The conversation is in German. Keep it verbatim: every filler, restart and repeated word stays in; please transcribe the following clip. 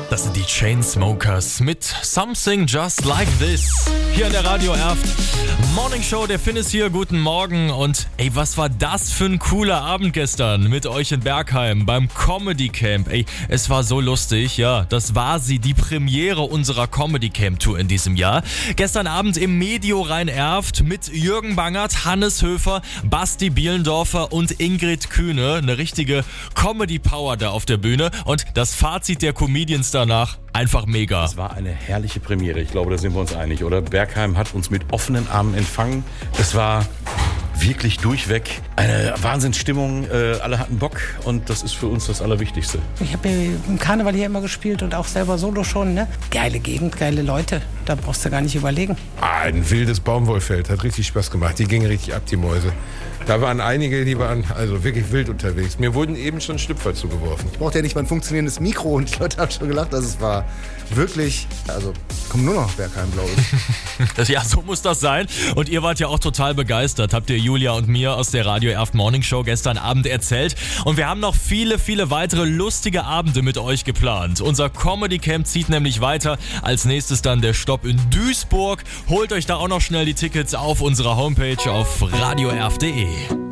Das sind die Chainsmokers mit Something Just Like This. Hier in der Radio Erft Morning Show, der Finn ist hier, guten Morgen. Und ey, was war das für ein cooler Abend gestern mit euch in Bergheim beim Comedy Camp. Ey, es war so lustig, ja, das war sie, die Premiere unserer Comedy Camp Tour in diesem Jahr. Gestern Abend im Medio Rhein-Erft mit Jürgen Bangert, Hannes Höfer, Basti Bielendorfer und Ingrid Kühne. Eine richtige Comedy Power da auf der Bühne. Und das Fazit der Comedians danach, einfach mega. Es war eine herrliche Premiere, ich glaube, da sind wir uns einig, oder? Bergheim hat uns mit offenen Armen empfangen. Es war wirklich durchweg eine Wahnsinnsstimmung, äh, alle hatten Bock und das ist für uns das Allerwichtigste. Ich habe ja im Karneval hier immer gespielt und auch selber solo schon, ne? Geile Gegend, geile Leute, da brauchst du gar nicht überlegen. Ah, ein wildes Baumwollfeld, hat richtig Spaß gemacht, die gingen richtig ab, die Mäuse. Da waren einige, die waren also wirklich wild unterwegs. Mir wurden eben schon Schlüpfer zugeworfen. Ich brauchte ja nicht mal ein funktionierendes Mikro und die Leute haben schon gelacht, dass es war wirklich, also kommen nur noch nach Bergheim, glaube ich. Ja, so muss das sein. Und ihr wart ja auch total begeistert, habt ihr Julia und mir aus der Radio Erft Morning Show gestern Abend erzählt. Und wir haben noch viele, viele weitere lustige Abende mit euch geplant. Unser Comedy Camp zieht nämlich weiter. Als nächstes dann der Stopp in Duisburg. Holt euch da auch noch schnell die Tickets auf unserer Homepage auf radioerft punkt de.